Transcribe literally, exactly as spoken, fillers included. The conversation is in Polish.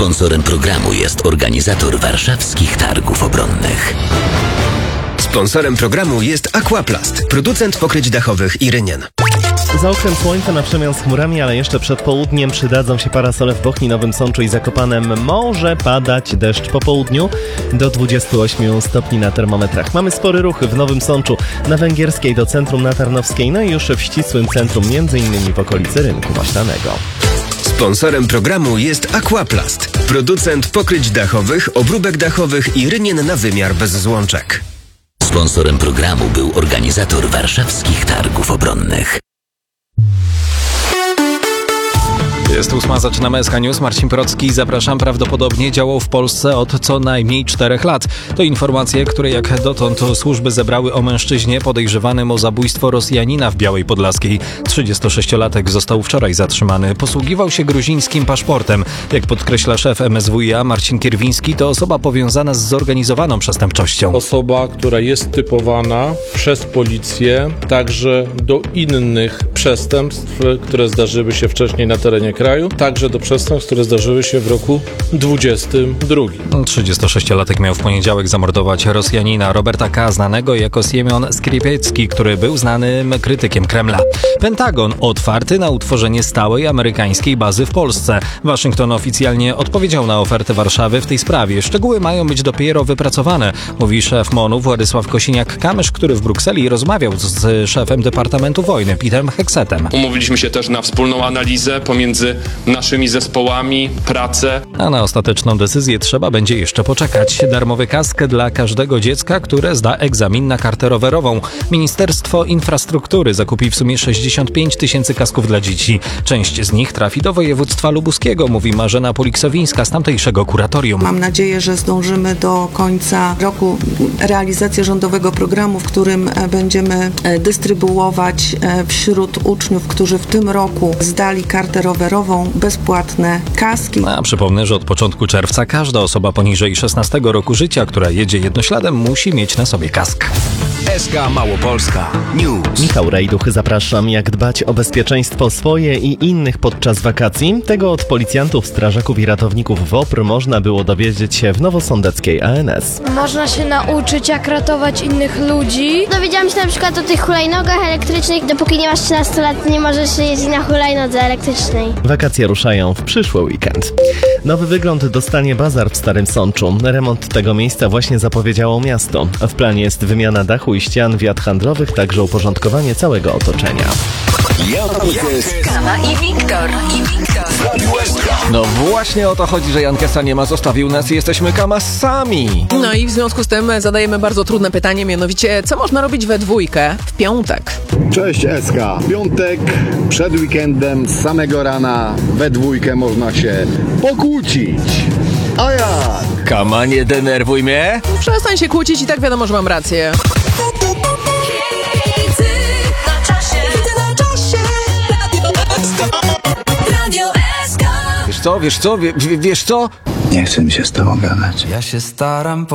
Sponsorem programu jest organizator warszawskich targów obronnych. Sponsorem programu jest Aquaplast, producent pokryć dachowych i rynien. Za oknem słońce na przemian z chmurami, ale jeszcze przed południem przydadzą się parasole w Bochni, Nowym Sączu i Zakopanem. Może padać deszcz po południu do dwudziestu ośmiu stopni na termometrach. Mamy spory ruchy w Nowym Sączu, na Węgierskiej do centrum na Tarnowskiej, no i już w ścisłym centrum, między innymi w okolicy Rynku Maślanego. Sponsorem programu jest Aquaplast, producent pokryć dachowych, obróbek dachowych i rynien na wymiar bez złączek. Sponsorem programu był organizator warszawskich targów obronnych. Jest ósma, zaczynamy S K News. Marcin Procki, zapraszam. Prawdopodobnie działał w Polsce od co najmniej czterech lat. To informacje, które jak dotąd służby zebrały o mężczyźnie podejrzewanym o zabójstwo Rosjanina w Białej Podlaskiej. trzydziestosześciolatek został wczoraj zatrzymany. Posługiwał się gruzińskim paszportem. Jak podkreśla szef M S W i A Marcin Kierwiński, to osoba powiązana z zorganizowaną przestępczością. Osoba, która jest typowana przez policję także do innych przestępstw, które zdarzyły się wcześniej na terenie kraju, także do przestępstw, które zdarzyły się w roku dwudziestym drugim. trzydziestosześciolatek miał w poniedziałek zamordować Rosjanina Roberta K., znanego jako Siemion Skripiecki, który był znanym krytykiem Kremla. Pentagon otwarty na utworzenie stałej amerykańskiej bazy w Polsce. Waszyngton oficjalnie odpowiedział na ofertę Warszawy w tej sprawie. Szczegóły mają być dopiero wypracowane, mówi szef MON-u Władysław Kosiniak-Kamysz, który w Brukseli rozmawiał z szefem Departamentu Wojny Peterem Heksetem. Umówiliśmy się też na wspólną analizę pomiędzy naszymi zespołami, pracę. A na ostateczną decyzję trzeba będzie jeszcze poczekać. Darmowy kask dla każdego dziecka, które zda egzamin na kartę rowerową. Ministerstwo Infrastruktury zakupi w sumie sześćdziesiąt pięć tysięcy kasków dla dzieci. Część z nich trafi do województwa lubuskiego, mówi Marzena Poliksowińska z tamtejszego kuratorium. Mam nadzieję, że zdążymy do końca roku realizację rządowego programu, w którym będziemy dystrybuować wśród uczniów, którzy w tym roku zdali kartę rowerową, bezpłatne kaski. A przypomnę, że od początku czerwca każda osoba poniżej szesnastego roku życia, która jedzie jednośladem, musi mieć na sobie kask. S K Małopolska News. Michał Rejduch, zapraszam. Jak dbać o bezpieczeństwo swoje i innych podczas wakacji? Tego od policjantów, strażaków i ratowników W O P R można było dowiedzieć się w nowosądeckiej A N S. Można się nauczyć, jak ratować innych ludzi. Dowiedziałam się na przykład o tych hulajnogach elektrycznych. Dopóki nie masz trzynastu lat, nie możesz jeździć na hulajnodze elektrycznej. Wakacje ruszają w przyszły weekend. Nowy wygląd dostanie bazar w Starym Sączu. Remont tego miejsca właśnie zapowiedziało miasto. W planie jest wymiana dachu i ścian, wiat handlowych, także uporządkowanie całego otoczenia. Kama i Wiktor. I Wiktor. No właśnie o to chodzi, że Jan Kesa nie ma, zostawił nas i jesteśmy kamasami. No i w związku z tym zadajemy bardzo trudne pytanie, mianowicie co można robić we dwójkę w piątek? Cześć S K. Piątek przed weekendem z samego rana we dwójkę można się pokłócić. A jak? Kama, nie denerwuj mnie. Przestań się kłócić i tak wiadomo, że mam rację. Wiesz co, wiesz co, w, wiesz co? Nie chcę mi się z tobą gadać. Ja się staram